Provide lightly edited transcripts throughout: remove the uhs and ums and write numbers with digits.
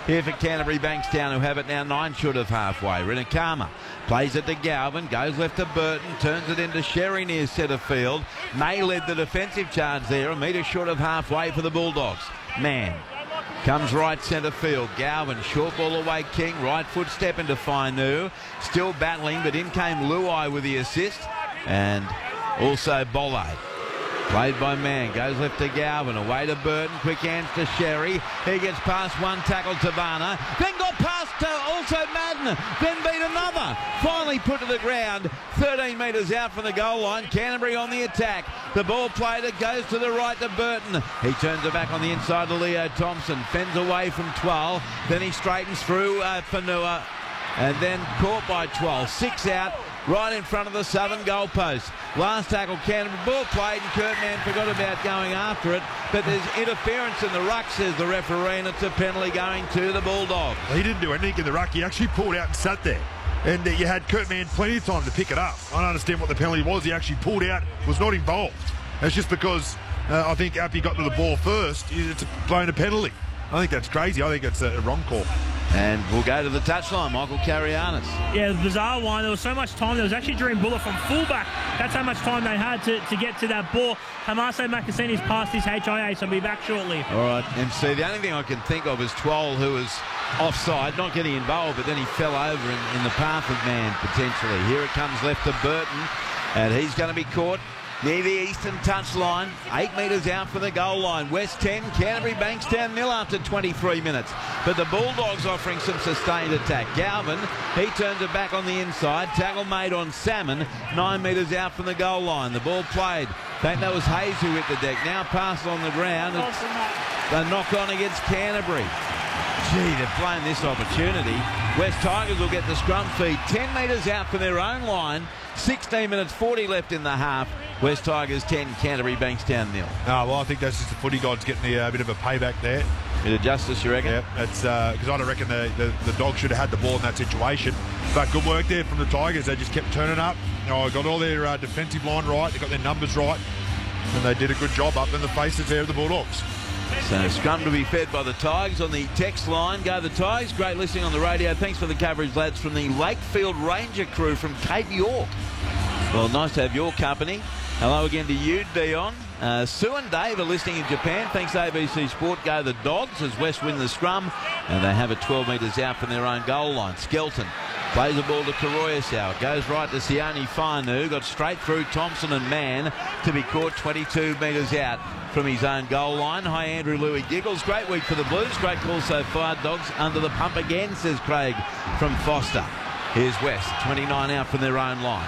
here for Canterbury Bankstown, who have it now 9 short of halfway. Rinakama plays it to Galvin, goes left to Burton, turns it into Sherry near centre field. May led the defensive charge there, a metre short of halfway for the Bulldogs. Mann comes right centre field. Galvin, short ball away King, right foot step into Fainu. Still battling, but in came Luai with the assist. And also Bolle. Played by Mann, goes left to Galvin, away to Burton, quick hands to Sherry. He gets past one, tackle to Varner, then got past also Madden, then beat another. Finally put to the ground, 13 metres out from the goal line. Canterbury on the attack. The ball played, it goes to the right to Burton. He turns it back on the inside to Leo Thompson, fends away from 12, then he straightens through Fanua, and then caught by 12. 6 out, right in front of the southern goalpost. Last tackle, Canterbury, ball played, and Kurt Mann forgot about going after it, but there's interference in the ruck, says the referee, and it's a penalty going to the Bulldogs. Well, he didn't do anything in the ruck. He actually pulled out and sat there. And you had Kurt Mann plenty of time to pick it up. I don't understand what the penalty was. He actually pulled out, was not involved. It's just because I think Appy got to the ball first, it's blown a penalty. I think that's crazy. I think it's a wrong call. And we'll go to the touchline, Michael Carianis. Yeah, the bizarre one. There was so much time. There was actually Dream Buller from fullback. That's how much time they had to get to that ball. Hamase Makasini's passed his HIA, so he'll be back shortly. All right, MC, the only thing I can think of is Twoll, who was offside, not getting involved, but then he fell over in the path of Mann, potentially. Here it comes left to Burton, and he's going to be caught near the eastern touchline, 8 metres out from the goal line. West 10, Canterbury Bankstown 0 after 23 minutes. But the Bulldogs offering some sustained attack. Galvin, he turns it back on the inside. Tackle made on Salmon, 9 metres out from the goal line. The ball played. I think that was Hayes who hit the deck. Now passed on the ground. It's a knock on against Canterbury. Gee, they've blown this opportunity. West Tigers will get the scrum feed 10 metres out from their own line. 16 minutes 40 left in the half. West Tigers 10, Canterbury Bankstown 0. Well, I think that's just the footy gods getting a bit of a payback there. Bit of justice, you reckon? Yeah, it's because I don't reckon the Dogs should have had the ball in that situation. But good work there from the Tigers. They just kept turning up. Got all their defensive line right. They got their numbers right. And they did a good job up in the faces there of the Bulldogs. So scrum to be fed by the Tigers on the text line. Go the Tigers. Great listening on the radio. Thanks for the coverage, lads, from the Lakefield Ranger crew from Cape York. Well, nice to have your company. Hello again to you, Dion. Sue and Dave are listening in Japan. Thanks ABC Sport. Go the Dogs as West win the scrum. And they have it 12 metres out from their own goal line. Skelton plays the ball to Karoyasau. Goes right to Sione Fainu. Got straight through Thompson and Mann to be caught 22 metres out from his own goal line. Hi, Andrew Louis Giggles. Great week for the Blues. Great call so far. Dogs under the pump again, says Craig from Foster. Here's West, 29 out from their own line.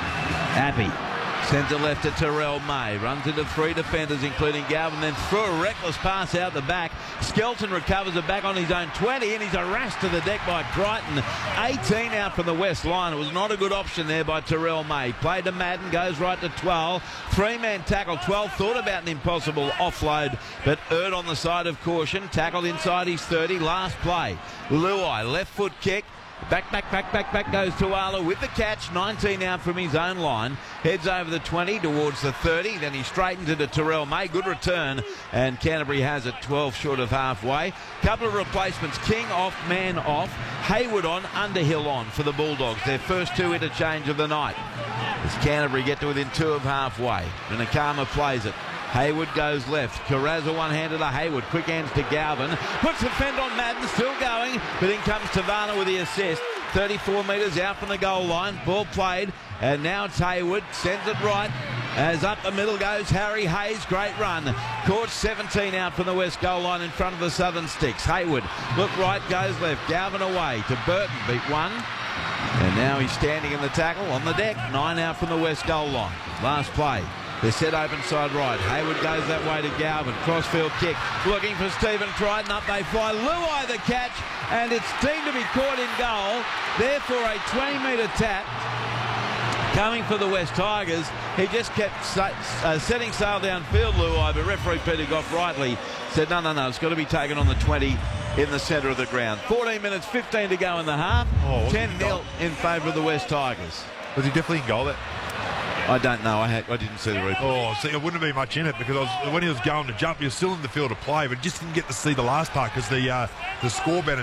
Appy sends it left to Terrell May. Runs into 3 defenders, including Galvin, then threw a reckless pass out the back. Skelton recovers it back on his own 20, and he's harassed to the deck by Crichton. 18 out from the West line. It was not a good option there by Terrell May. Played to Madden, goes right to 12. 3-man tackle. 12 thought about an impossible offload, but erred on the side of caution. Tackled inside his 30. Last play. Luai, left foot kick. Back goes Tuala with the catch. 19 out from his own line. Heads over the 20 towards the 30. Then he straightens into Terrell May. Good return. And Canterbury has it 12 short of halfway. Couple of replacements. King off, Mann off. Hayward on, Underhill on for the Bulldogs. Their first 2 interchange of the night. As Canterbury get to within 2 of halfway. Rinakama plays it. Hayward goes left. Carrazza one-handed to Hayward. Quick hands to Galvin. Puts the fend on Madden. Still going. But in comes Tavana with the assist. 34 metres out from the goal line. Ball played. And now it's Hayward. Sends it right. As up the middle goes Harry Hayes. Great run. Caught 17 out from the West goal line in front of the Southern Sticks. Hayward. Look right. Goes left. Galvin away to Burton. Beat 1. And now he's standing in the tackle on the deck. 9 out from the West goal line. Last play. They're set open side right. Hayward goes that way to Galvin. Crossfield kick. Looking for Stephen Crichton. Up they fly. Luai the catch. And it's deemed to be caught in goal. Therefore a 20-metre tap coming for the West Tigers. He just kept setting sail downfield, Luai, but referee Peter Goff rightly said, no, it's got to be taken on the 20 in the centre of the ground. 14 minutes, 15 to go in the half. 10-0 in favour of the West Tigers. Was he definitely in goal there? I don't know. I didn't see the replay. See, it wouldn't have been much in it because when he was going to jump, he was still in the field of play, but just didn't get to see the last part because the score banner